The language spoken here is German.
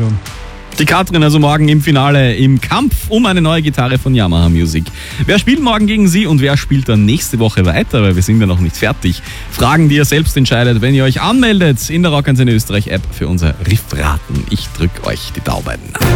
schon. Die Katrin also morgen im Finale im Kampf um eine neue Gitarre von Yamaha Music. Wer spielt morgen gegen sie und wer spielt dann nächste Woche weiter, weil wir sind ja noch nicht fertig. Fragen, die ihr selbst entscheidet, wenn ihr euch anmeldet in der Rock & Österreich App für unser Riffraten. Ich drücke euch die Daumen.